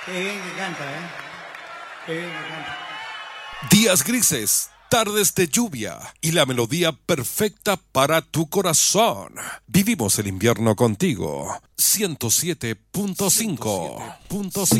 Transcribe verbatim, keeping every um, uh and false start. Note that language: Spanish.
Qué bien que canta, ¿eh? Qué bien que canta. Días grises, tardes de lluvia y la melodía perfecta para tu corazón. Vivimos el invierno contigo. ciento siete punto cinco.